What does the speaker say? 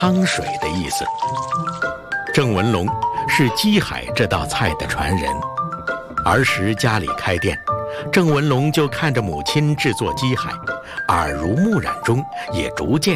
汤水的意思。郑文龙是鸡海这道菜的传人，儿时家里开店，郑文龙就看着母亲制作鸡海，耳濡目染中也逐渐